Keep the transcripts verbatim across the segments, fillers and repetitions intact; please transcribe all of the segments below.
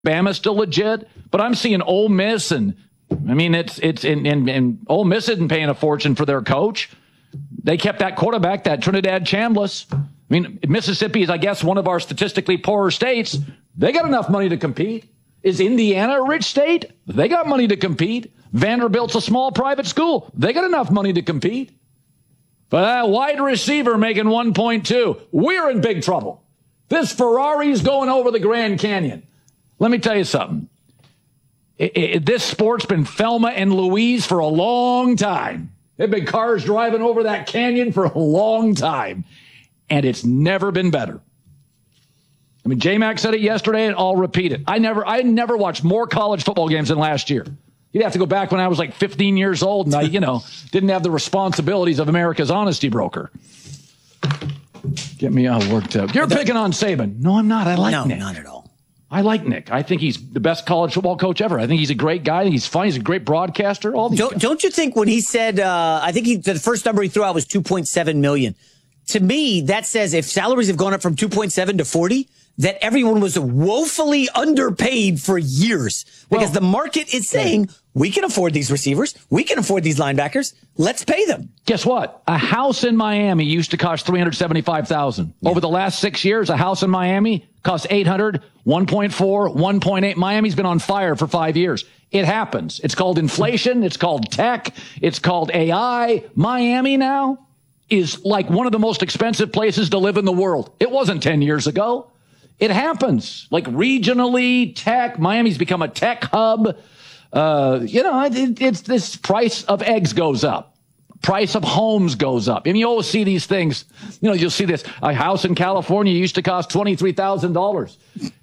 Bama's still legit, but I'm seeing Ole Miss, and I mean, it's it's and, and, and Ole Miss isn't paying a fortune for their coach. They kept that quarterback, that Trinidad Chambliss. I mean, Mississippi is, I guess, one of our statistically poorer states. They got enough money to compete. Is Indiana a rich state? They got money to compete. Vanderbilt's a small private school. They got enough money to compete. But that wide receiver making one point two, we're in big trouble. This Ferrari's going over the Grand Canyon. Let me tell you something. It, it, this sport's been Thelma and Louise for a long time. There have been cars driving over that canyon for a long time. And it's never been better. I mean, J-Mac said it yesterday, and I'll repeat it. I never, I never watched more college football games than last year. You'd have to go back when I was like fifteen years old, and I, you know, didn't have the responsibilities of America's honesty broker. Get me all worked up. You're picking on Saban. No, I'm not. I like no, Nick. No, not at all. I like Nick. I think he's the best college football coach ever. I think he's a great guy. I think he's funny. He's a great broadcaster. All these don't, guys. don't you think when he said, uh, I think he, the first number he threw out was two point seven million. To me, that says if salaries have gone up from two point seven to forty, that everyone was woefully underpaid for years because well, the market is saying we can afford these receivers. We can afford these linebackers. Let's pay them. Guess what? A house in Miami used to cost three hundred seventy-five thousand dollars. Yeah. Over the last six years, a house in Miami cost eight hundred dollars, one point four, one point eight. Miami's been on fire for five years. It happens. It's called inflation. It's called tech. It's called A I. Miami now is like one of the most expensive places to live in the world. It wasn't ten years ago. It happens. Like regionally, tech. Miami's become a tech hub. Uh, you know, it, it's this price of eggs goes up. Price of homes goes up. And you always see these things. You know, you'll see this. A house in California used to cost twenty-three thousand dollars.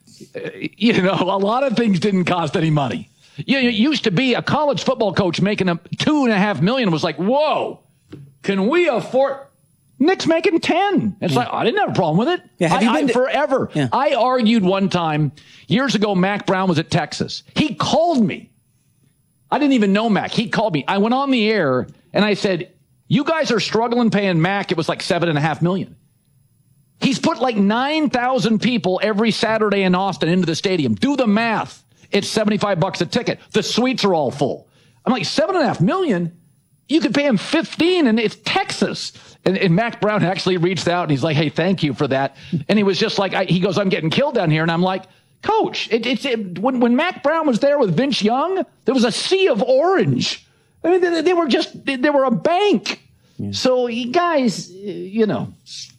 You know, a lot of things didn't cost any money. You know, it used to be a college football coach making a two and a half million was like, whoa, can we afford? Nick's making ten. It's yeah. like, I didn't have a problem with it. Yeah, have I, you been I, to- forever. Yeah. I argued one time, years ago, Mac Brown was at Texas. He called me. I didn't even know Mac. He called me. I went on the air and I said, you guys are struggling paying Mac. It was like seven and a half million. He's put like nine thousand people every Saturday in Austin into the stadium. Do the math. It's seventy-five bucks a ticket. The suites are all full. I'm like, seven and a half million? You could pay him fifteen and it's Texas. And, and Mac Brown actually reached out and he's like, hey, thank you for that. And he was just like, I, he goes, I'm getting killed down here. And I'm like, Coach, it, it's it, when, when Mac Brown was there with Vince Young, there was a sea of orange. I mean, they, they were just, they, they were a bank. Yeah. So you guys, you know,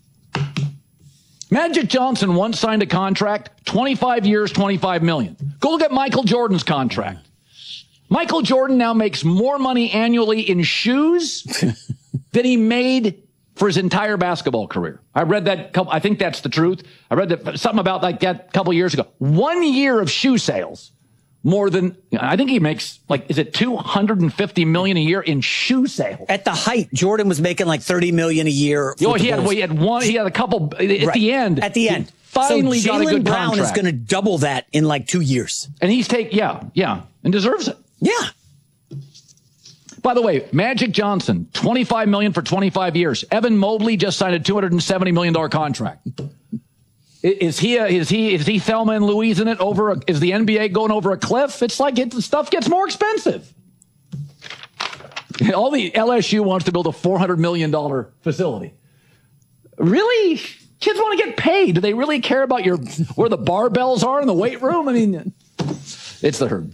Magic Johnson once signed a contract, twenty-five years, twenty-five million. Go look at Michael Jordan's contract. Michael Jordan now makes more money annually in shoes than he made for his entire basketball career. I read that couple, I think that's the truth. I read that something about like that a couple years ago. One year of shoe sales, more than, I think he makes like, is it two hundred fifty million a year in shoe sales? At the height, Jordan was making like thirty million a year. Oh, he had, well, he had one, he had a couple at right. the end. At the end. Finally so got a good Brown contract. is going to double that in like two years. And he's take, yeah, yeah, and deserves it. Yeah. By the way, Magic Johnson, twenty-five million dollars for twenty-five years. Evan Mobley just signed a two hundred seventy million dollars contract. Is he, a, is he, is he Thelma and Louise in it over, a, is the N B A going over a cliff? It's like it, stuff gets more expensive. All the L S U wants to build a four hundred million dollars facility. Really? Kids want to get paid. Do they really care about your, where the barbells are in the weight room? I mean, it's the herd.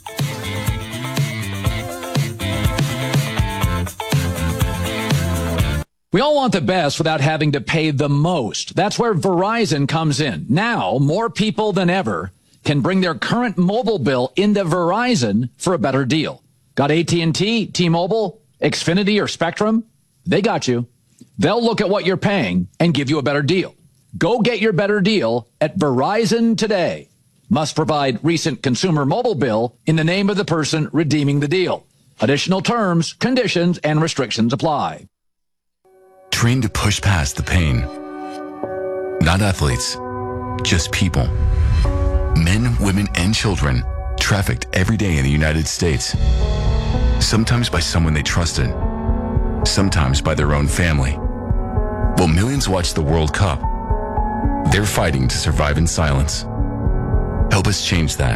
We all want the best without having to pay the most. That's where Verizon comes in. Now, more people than ever can bring their current mobile bill into Verizon for a better deal. Got A T and T, T-Mobile, Xfinity, or Spectrum? They got you. They'll look at what you're paying and give you a better deal. Go get your better deal at Verizon today. Must provide recent consumer mobile bill in the name of the person redeeming the deal. Additional terms, conditions, and restrictions apply. Trained to push past the pain. Not athletes, just people. Men, women, and children trafficked every day in the United States. Sometimes by someone they trusted, sometimes by their own family. While millions watch the World Cup, they're fighting to survive in silence. Help us change that.